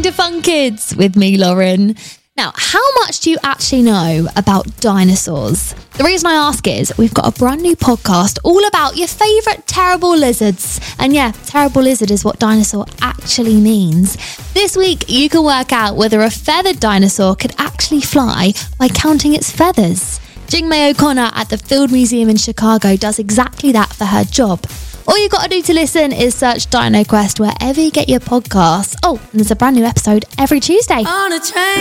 listening to Fun Kids with me, Lauren. Now, how much do you actually know about dinosaurs? The reason I ask is we've got a brand new podcast all about your favourite terrible lizards. And yeah, terrible lizard is what dinosaur actually means. This week, you can work out whether a feathered dinosaur could actually fly by counting its feathers. Jingmei O'Connor at the Field Museum in Chicago does exactly that for her job. All you got to do to listen is search Dino Quest wherever you get your podcasts. Oh, and there's a brand new episode every Tuesday. On a train.